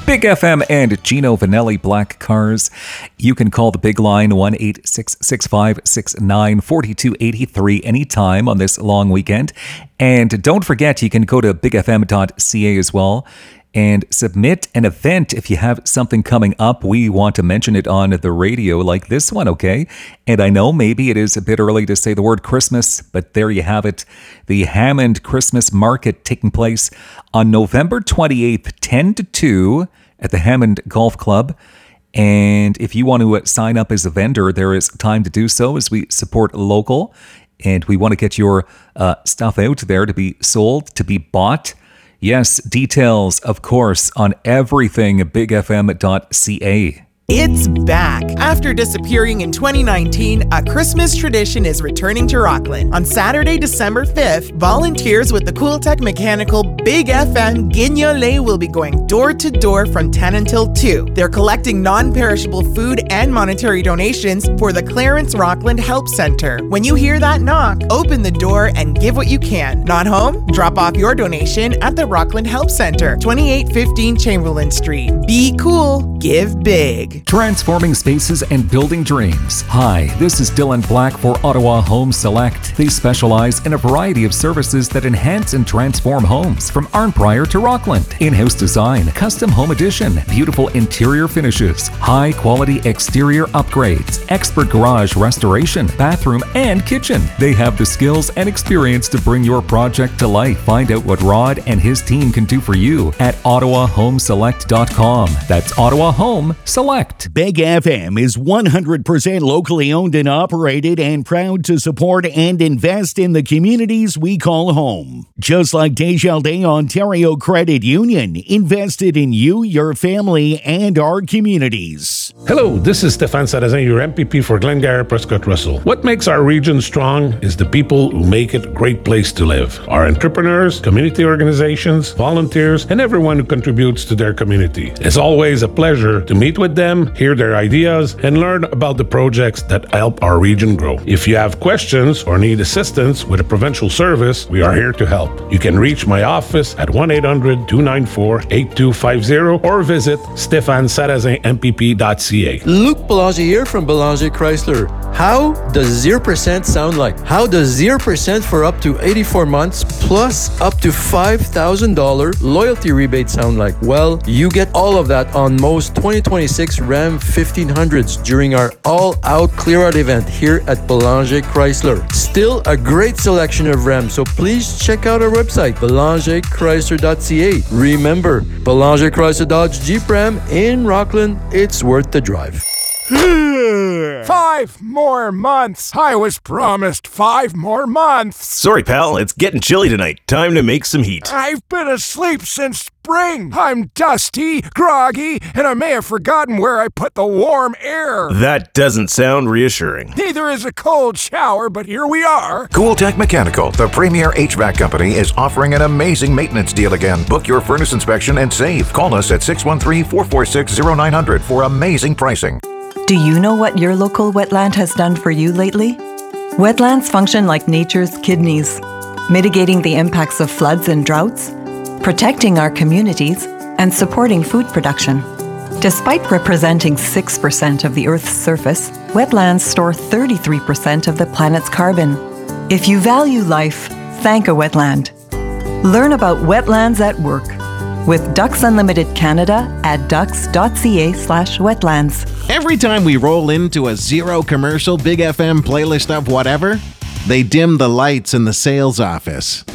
Big FM and Gino Vanelli Black Cars. You can call the big line 1-866-569-4283 anytime on this long weekend. And don't forget, you can go to bigfm.ca as well and submit an event if you have something coming up. We want to mention it on the radio like this one, okay? And I know maybe it is a bit early to say the word Christmas, but there you have it. The Hammond Christmas Market taking place on November 28th, 10 to 2 at the Hammond Golf Club. And if you want to sign up as a vendor, there is time to do so as we support local. And we want to get your stuff out there to be sold, to be bought. Yes, details, of course, on everything at bigfm.ca. It's back! After disappearing in 2019, a Christmas tradition is returning to Rockland. On Saturday, December 5th, volunteers with the Cooltech Mechanical Big FM Guignolé will be going door to door from 10 until 2. They're collecting non-perishable food and monetary donations for the Clarence Rockland Help Center. When you hear that knock, open the door and give what you can. Not home? Drop off your donation at the Rockland Help Center, 2815 Chamberlain Street. Be cool, give big. Transforming spaces and building dreams. Hi, this is Dylan Black for Ottawa Home Select. They specialize in a variety of services that enhance and transform homes, from Arnprior to Rockland. In-house design, custom home addition, beautiful interior finishes, high-quality exterior upgrades, expert garage restoration, bathroom, and kitchen. They have the skills and experience to bring your project to life. Find out what Rod and his team can do for you at ottawahomeselect.com. That's Ottawa Home Select. Big FM is 100% locally owned and operated and proud to support and invest in the communities we call home. Just like Desjardins Ontario Credit Union, invested in you, your family, and our communities. Hello, this is Stéphane Sarrazin, your MPP for Glengarry Prescott Russell. What makes our region strong is the people who make it a great place to live. Our entrepreneurs, community organizations, volunteers, and everyone who contributes to their community. It's always a pleasure to meet with them, hear their ideas, and learn about the projects that help our region grow. If you have questions or need assistance with a provincial service, we are here to help. You can reach my office at 1-800-294-8250 or visit stéphanesarrazinmpp.ca. Luc Belanger here from Belanger Chrysler. How does 0% sound like? How does 0% for up to 84 months plus up to $5,000 loyalty rebate sound like? Well, you get all of that on most 2026 Ram 1500s during our all-out clear-out event here at Belanger Chrysler. Still a great selection of Rams, so please check out our website, belangerchrysler.ca. Remember, Belanger Chrysler Dodge Jeep Ram in Rockland, it's worth the drive. 5 more months! I was promised 5 more months! Sorry, pal, it's getting chilly tonight. Time to make some heat. I've been asleep since spring! I'm dusty, groggy, and I may have forgotten where I put the warm air! That doesn't sound reassuring. Neither is a cold shower, but here we are! Cooltech Mechanical, the premier HVAC company, is offering an amazing maintenance deal again. Book your furnace inspection and save. Call us at 613-446-0900 for amazing pricing. Do you know what your local wetland has done for you lately? Wetlands function like nature's kidneys, mitigating the impacts of floods and droughts, protecting our communities, and supporting food production. Despite representing 6% of the Earth's surface, wetlands store 33% of the planet's carbon. If you value life, thank a wetland. Learn about wetlands at work with Ducks Unlimited Canada at ducks.ca/wetlands. Every time we roll into a zero commercial Big FM playlist of whatever, they dim the lights in the sales office.